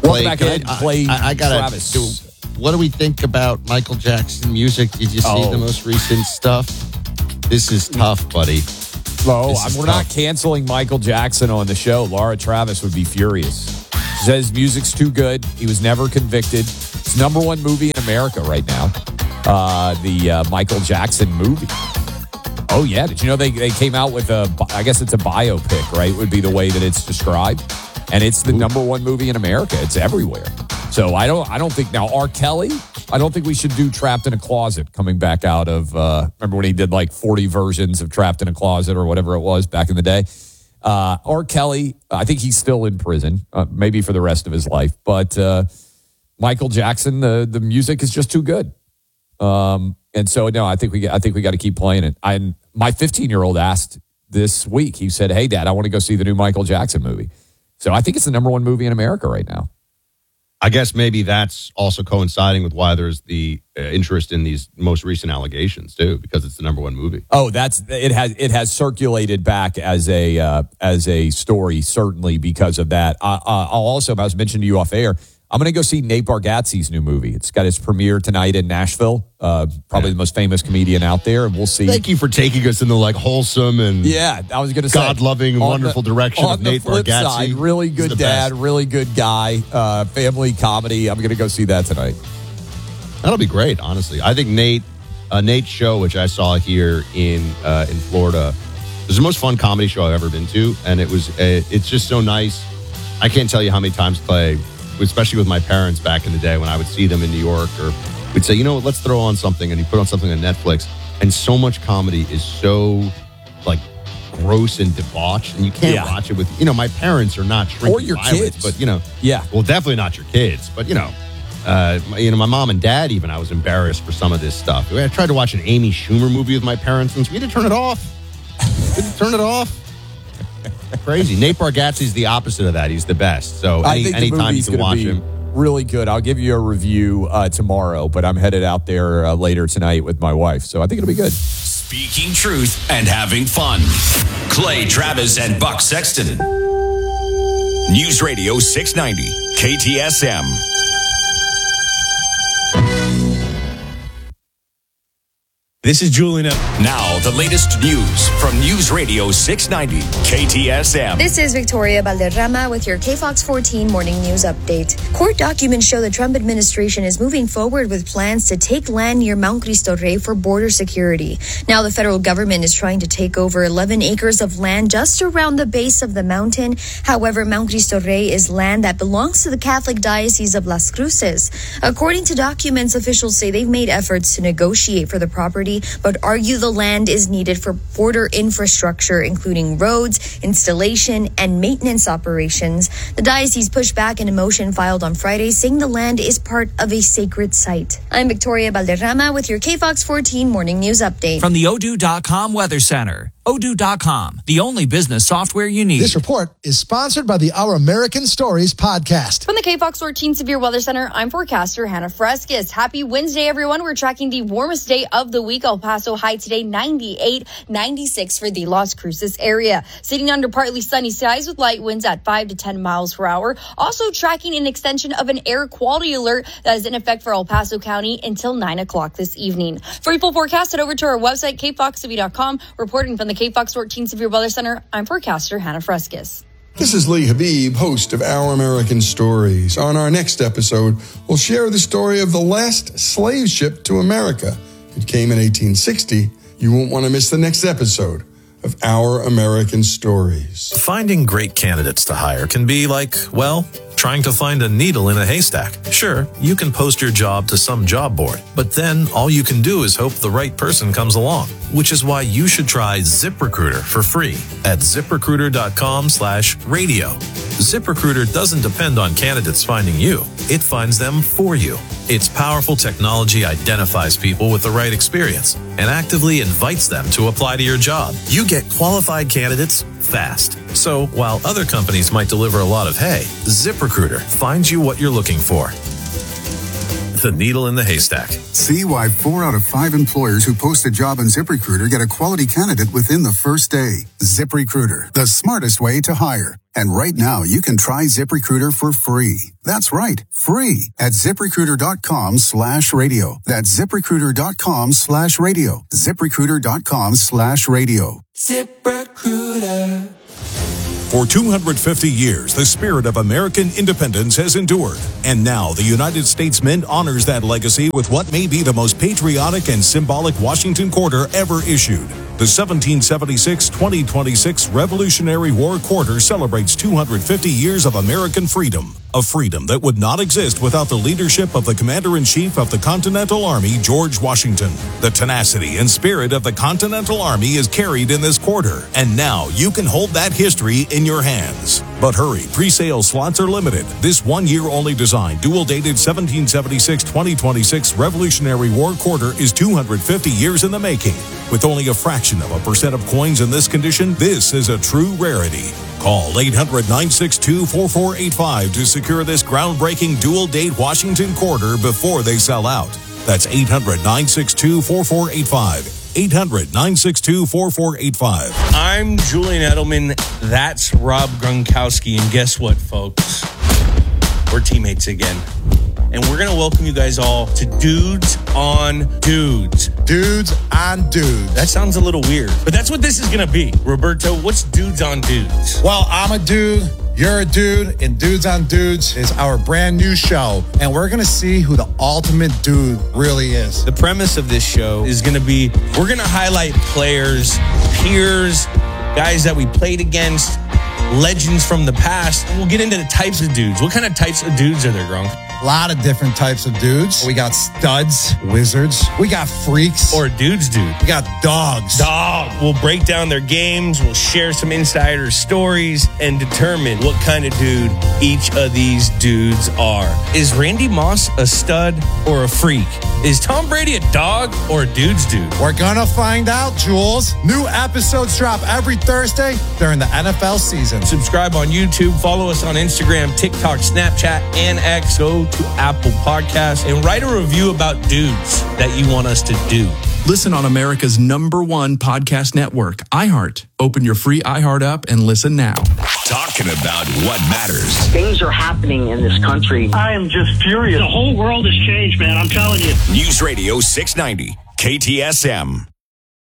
Welcome back in. I gotta Travis. do. What do we think about Michael Jackson music? Did you see the most recent stuff? This is tough, buddy. We're not canceling Michael Jackson on the show. Laura Travis would be furious. She says music's too good. He was never convicted. It's number one movie in America right now. The Michael Jackson movie. Oh, yeah. Did you know they came out with I guess it's a biopic, right? Would be the way that it's described. And it's the number one movie in America. It's everywhere. So I don't think now R. Kelly, I don't think we should do Trapped in a Closet coming back out of, remember when he did like 40 versions of Trapped in a Closet or whatever it was back in the day. R. Kelly, I think he's still in prison, maybe for the rest of his life. But Michael Jackson, the music is just too good. And so, no, I think we got to keep playing it. My 15-year-old asked this week, he said, "Hey, Dad, I want to go see the new Michael Jackson movie." So I think it's the number one movie in America right now. I guess maybe that's also coinciding with why there's the interest in these most recent allegations too, because it's the number one movie. Oh, it has circulated back as a story, certainly because of that. I'll also, I was mentioning to you off air, I'm going to go see Nate Bargatze's new movie. It's got its premiere tonight in Nashville. Probably the most famous comedian out there, and we'll see. Thank you for taking us in the wholesome and I was going to say God-loving, wonderful direction of Nate Bargatze. Side, really good dad, really good guy, family comedy. I'm going to go see that tonight. That'll be great, honestly. I think Nate's show, which I saw here in Florida, was the most fun comedy show I've ever been to, and it's just so nice. I can't tell you how many times, Clay, especially with my parents back in the day when I would see them in New York, or we'd say, you know what, let's throw on something, and you put on something on Netflix, and so much comedy is so gross and debauched, and you can't watch it with, my parents are not shrinking or your violets, kids, but well, definitely not your kids, but my mom and dad, even, I was embarrassed for some of this stuff. I tried to watch an Amy Schumer movie with my parents, and we had to turn it off. Crazy. Nate Bargatze's the opposite of that. He's the best. So anytime you can watch him. Really good. I'll give you a review tomorrow, but I'm headed out there later tonight with my wife, so I think it'll be good. Speaking truth and having fun. Clay Travis and Buck Sexton. News Radio 690 KTSM. This is Julian. Now, the latest news from News Radio 690 KTSM. This is Victoria Valderrama with your KFOX 14 morning news update. Court documents show the Trump administration is moving forward with plans to take land near Mount Cristo Rey for border security. Now, the federal government is trying to take over 11 acres of land just around the base of the mountain. However, Mount Cristo Rey is land that belongs to the Catholic Diocese of Las Cruces. According to documents, officials say they've made efforts to negotiate for the property, but argue the land is needed for border infrastructure, including roads, installation, and maintenance operations. The diocese pushed back in a motion filed on Friday, saying the land is part of a sacred site. I'm Victoria Valderrama with your KFOX 14 morning news update. From the Odoo.com Weather Center. Odoo.com, the only business software you need. This report is sponsored by the Our American Stories podcast. From the KFOX 14 Severe Weather Center, I'm forecaster Hannah Fresquez. Happy Wednesday, everyone. We're tracking the warmest day of the week. El Paso high today, 98, 96 for the Las Cruces area. Sitting under partly sunny skies with light winds at 5 to 10 miles per hour. Also tracking an extension of an air quality alert that is in effect for El Paso County until 9 o'clock this evening. For a full forecast, head over to our website, kfoxtv.com. Reporting from the KFOX 14 Severe Weather Center, I'm forecaster Hannah Fresquez. This is Lee Habib, host of Our American Stories. On our next episode, we'll share the story of the last slave ship to America. It came in 1860. You won't want to miss the next episode of Our American Stories. Finding great candidates to hire can be like, trying to find a needle in a haystack. Sure, you can post your job to some job board, but then all you can do is hope the right person comes along, which is why you should try ZipRecruiter for free at ZipRecruiter.com/radio. ZipRecruiter doesn't depend on candidates finding you. It finds them for you. Its powerful technology identifies people with the right experience and actively invites them to apply to your job. You get qualified candidates fast. So while other companies might deliver a lot of hay, ZipRecruiter finds you what you're looking for. the needle in the haystack. See why 4 out of 5 employers who post a job on ZipRecruiter get a quality candidate within the first day. ZipRecruiter, the smartest way to hire. And right now, you can try ZipRecruiter for free. That's right, free at ZipRecruiter.com/radio. That's ZipRecruiter.com/radio. ZipRecruiter.com/radio. ZipRecruiter. For 250 years, the spirit of American independence has endured. And now the United States Mint honors that legacy with what may be the most patriotic and symbolic Washington Quarter ever issued. The 1776-2026 Revolutionary War Quarter celebrates 250 years of American freedom. A freedom that would not exist without the leadership of the Commander-in-Chief of the Continental Army, George Washington. The tenacity and spirit of the Continental Army is carried in this quarter, and now you can hold that history in your hands. But hurry, pre-sale slots are limited. This one-year-only design, dual-dated 1776-2026 Revolutionary War Quarter is 250 years in the making. With only a fraction of a percent of coins in this condition, this is a true rarity. Call 800-962-4485 to secure this groundbreaking dual-date Washington Quarter before they sell out. That's 800-962-4485. 800-962-4485. I'm Julian Edelman. That's Rob Gronkowski. And guess what, folks? We're teammates again. And we're going to welcome you guys all to Dudes on Dudes. Dudes on Dudes. That sounds a little weird, but that's what this is going to be. Roberto, what's Dudes on Dudes? Well, I'm a dude. You're a dude, and Dudes on Dudes is our brand new show, and we're going to see who the ultimate dude really is. The premise of this show is going to be, we're going to highlight players, peers, guys that we played against, legends from the past. We'll get into the types of dudes. What kind of types of dudes are there, Gronk? A lot of different types of dudes. We got studs, wizards. We got freaks. Or dudes, dude. We got dogs. We'll break down their games. We'll share some insider stories and determine what kind of dude each of these dudes are. Is Randy Moss a stud or a freak? Is Tom Brady a dog or a dude's dude? We're gonna find out, Jules. New episodes drop every Thursday during the NFL season. Subscribe on YouTube. Follow us on Instagram, TikTok, Snapchat, and X. Go to Apple Podcasts and write a review about dudes that you want us to do. Listen on America's #1 podcast network, iHeart. Open your free iHeart app and listen now. Talking about what matters. Things are happening in this country. I am just furious. The whole world has changed, man. I'm telling you. News Radio 690, KTSM.